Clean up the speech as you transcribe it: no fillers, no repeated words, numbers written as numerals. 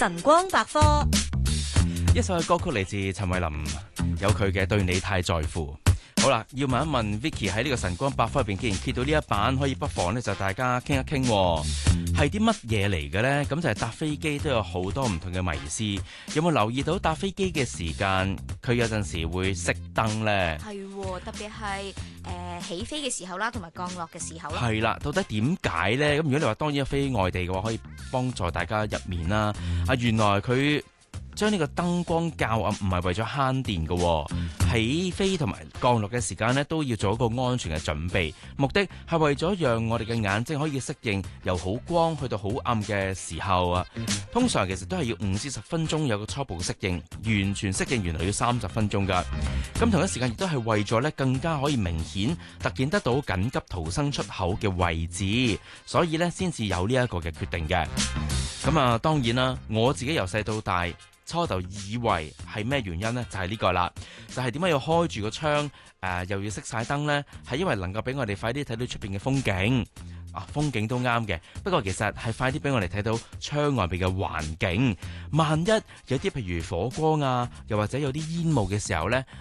晨光百科， 一首嘅歌曲嚟自陳慧琳，有佢嘅對你太在乎。好啦，要問一問 Vicky 喺呢個晨光百科入邊，既然揭到呢一版，可以不妨呢就大家傾一傾，係啲乜嘢嚟嘅呢？咁就係搭飛機都有好多唔同嘅迷思，有冇留意到搭飛機嘅時間，佢有陣時會熄燈呢？ 係特別係起飛嘅時候啦，同埋降落嘅時候啦。 係啦，到底點解呢？咁如果你話當然飛外地嘅話，可以幫助大家入眠啦。原來佢將呢個燈光較暗，唔係為咗慳電嘅，起飛同埋降落嘅時間呢，都要做一個安全嘅準備，目的係為咗讓我哋嘅眼睛可以適應由好光去到好暗嘅時候啊。通常其實都係要5至10分鐘有個初步適應，完全適應原來要30分鐘噶。咁同一時間亦都係為咗呢更加可以明顯突顯得到緊急逃生出口嘅位置，所以呢先至有呢一個嘅決定嘅。咁啊，當然啦，我自己由細到大，初頭以為係咩原因呢？就係呢個啦，就係點解要開住個窗，又要熄晒燈呢？係因為能夠俾我哋快啲睇到出邊嘅風景。風景都啱嘅，不過其實係快啲俾我哋睇到窗外邊嘅環境。萬一有啲譬如火光啊，又或者有啲煙霧嘅時候呢，